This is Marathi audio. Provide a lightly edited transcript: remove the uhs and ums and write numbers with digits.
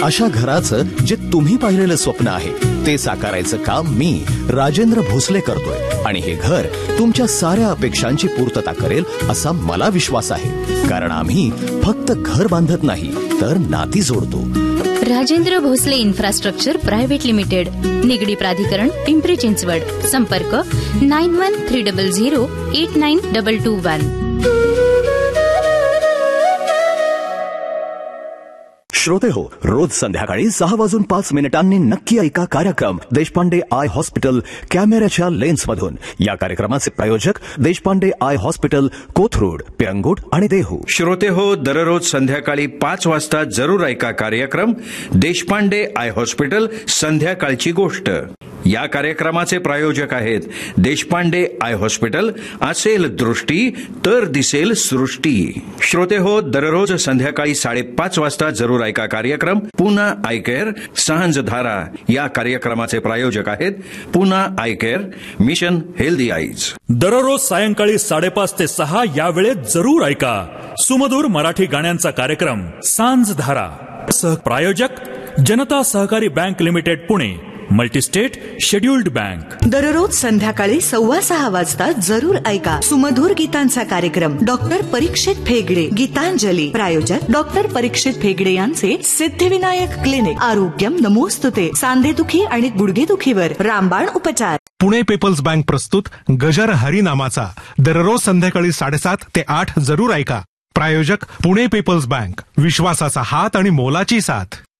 अशा घराचं जे तुम्ही पाहिलेलं स्वप्न आहे ते साकारायचं काम मी राजेंद्र भोसले करतोय आणि हे घर तुमच्या साऱ्या अपेक्षांची पूर्तता करेल असा मला विश्वास आहे. कारण आम्ही फक्त घर बांधत नाही तर नाती जोडतो. Rajendra Bhosale infrastructure private limited, Nigdi प्राधिकरण, पिंपरी चिंचवड. संपर्क 9130089221. श्रोते हो, रोज संध्याकाळी 6:05 नक्की ऐका कार्यक्रम देशपांडे आय हॉस्पिटल कॅमेऱ्याच्या लेन्समधून. या कार्यक्रमाचे प्रायोजक देशपांडे आय हॉस्पिटल, कोथरूड, पिरंगुट आणि देहू. श्रोते हो, दररोज संध्याकाळी 5 वाजता जरूर ऐका कार्यक्रम देशपांडे आय हॉस्पिटल संध्याकाळची गोष्ट. या कार्यक्रमाचे प्रायोजक आहेत देशपांडे आय हॉस्पिटल. असेल दृष्टी तर दिसेल सृष्टी. श्रोते हो, दररोज संध्याकाळी 5:30 वाजता जरूर ऐका कार्यक्रम पुना आय केअर सांझधारा. या कार्यक्रमाचे प्रायोजक आहेत Poona I care, mission healthy eyes. दररोज सायंकाळी 5:30 ते 6 या वेळेत जरूर ऐका सुमधुर मराठी गाण्यांचा कार्यक्रम सांझधारा. प्रायोजक जनता सहकारी bank limited Pune, multi-state scheduled bank. दररोज संध्याकाळी 6:15 वाजता जरूर ऐका सुमधुर गीतांचा कार्यक्रम डॉक्टर परीक्षित फेगडे गीतांजली. प्रायोजक डॉक्टर परीक्षित फेगडे यांचे सिद्धिविनायक क्लिनिक. आरोग्यम नमोस्तुते. सांधेदुखी आणि गुडघेदुखीवर रामबाण उपचार. पुणे पीपल्स बँक प्रस्तुत गजर हरिनामाचा दररोज संध्याकाळी 7:30 ते 8 जरूर ऐका. प्रायोजक पुणे पीपल्स बँक, विश्वासाचा हात आणि मोलाची साथ.